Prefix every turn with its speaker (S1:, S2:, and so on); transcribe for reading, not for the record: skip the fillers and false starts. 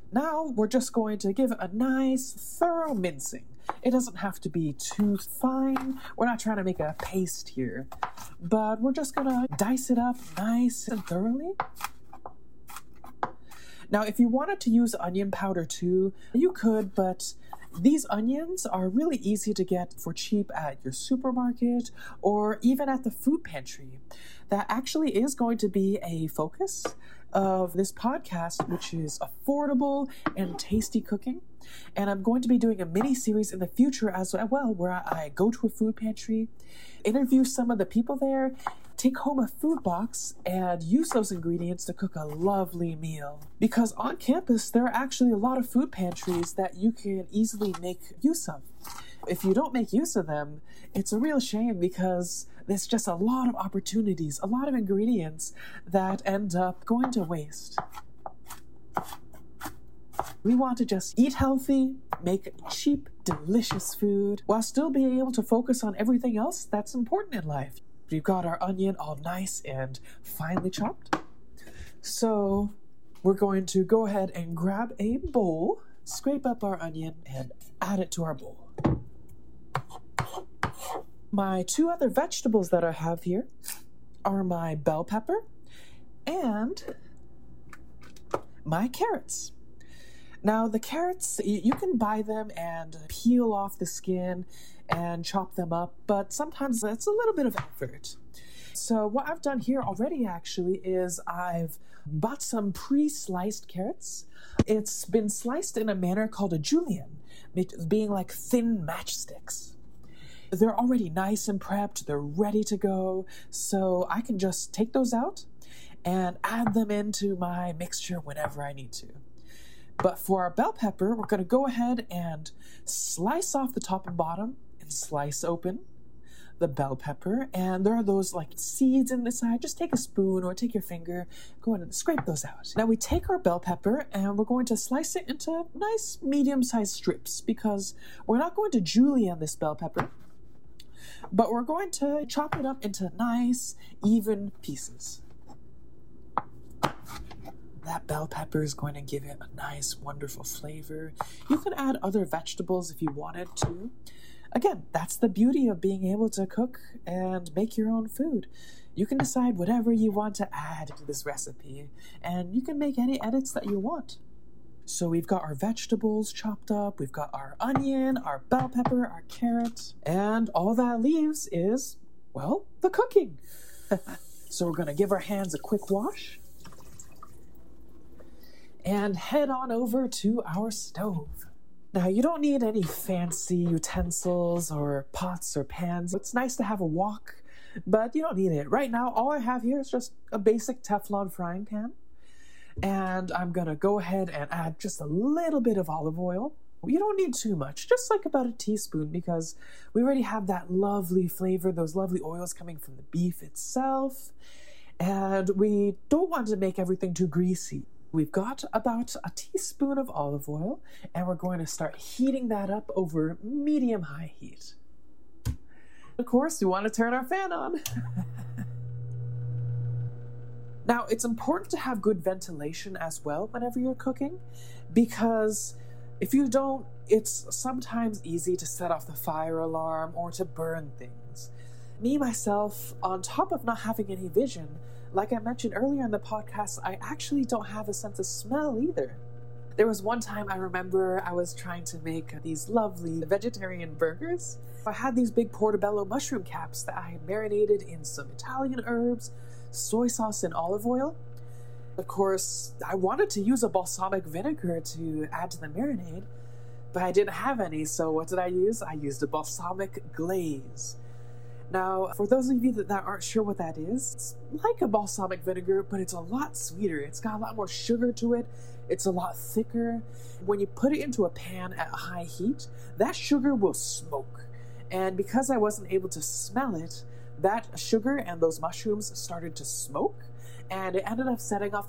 S1: Now we're just going to give it a nice, thorough mincing. It doesn't have to be too fine. We're not trying to make a paste here, but we're just gonna dice it up nice and thoroughly. Now, if you wanted to use onion powder too, you could, but these onions are really easy to get for cheap at your supermarket or even at the food pantry. That actually is going to be a focus of this podcast, which is affordable and tasty cooking. And I'm going to be doing a mini series in the future as well, where I go to a food pantry, interview some of the people there, take home a food box, and use those ingredients to cook a lovely meal. Because on campus, there are actually a lot of food pantries that you can easily make use of. If you don't make use of them, it's a real shame because there's just a lot of opportunities, a lot of ingredients that end up going to waste. We want to just eat healthy, make cheap, delicious food, while still being able to focus on everything else that's important in life. We've got our onion all nice and finely chopped. So we're going to go ahead and grab a bowl, scrape up our onion, and add it to our bowl. My two other vegetables that I have here are my bell pepper and my carrots. Now, the carrots, you can buy them and peel off the skin and chop them up, but sometimes it's a little bit of effort. So what I've done here already actually is I've bought some pre-sliced carrots. It's been sliced in a manner called a julienne, being like thin matchsticks. They're already nice and prepped, they're ready to go, so I can just take those out and add them into my mixture whenever I need to. But for our bell pepper, we're going to go ahead and slice off the top and bottom and slice open the bell pepper. And there are those like seeds in the side. Just take a spoon or take your finger, go ahead and scrape those out. Now we take our bell pepper and we're going to slice it into nice medium-sized strips because we're not going to julienne this bell pepper, but we're going to chop it up into nice, even pieces. That bell pepper is going to give it a nice, wonderful flavor. You can add other vegetables if you wanted to. Again, that's the beauty of being able to cook and make your own food. You can decide whatever you want to add to this recipe, and you can make any edits that you want. So we've got our vegetables chopped up, we've got our onion, our bell pepper, our carrot, and all that leaves is, well, the cooking. So we're going to give our hands a quick wash and head on over to our stove. Now, you don't need any fancy utensils or pots or pans. It's nice to have a wok, but you don't need it. Right now, all I have here is just a basic Teflon frying pan. And I'm gonna go ahead and add just a little bit of olive oil. You don't need too much, just like about a teaspoon, because we already have that lovely flavor, those lovely oils coming from the beef itself. And we don't want to make everything too greasy. We've got about a teaspoon of olive oil, and we're going to start heating that up over medium-high heat. Of course, we want to turn our fan on. Now, it's important to have good ventilation as well whenever you're cooking, because if you don't, it's sometimes easy to set off the fire alarm or to burn things. Me, myself, on top of not having any vision, like I mentioned earlier in the podcast, I actually don't have a sense of smell either. There was one time I remember I was trying to make these lovely vegetarian burgers. I had these big portobello mushroom caps that I had marinated in some Italian herbs, soy sauce, and olive oil. Of course, I wanted to use a balsamic vinegar to add to the marinade, but I didn't have any, so what did I use? I used a balsamic glaze. Now, for those of you that aren't sure what that is, it's like a balsamic vinegar, but it's a lot sweeter. It's got a lot more sugar to it. It's a lot thicker. When you put it into a pan at high heat, that sugar will smoke. And because I wasn't able to smell it, that sugar and those mushrooms started to smoke, and it ended up setting off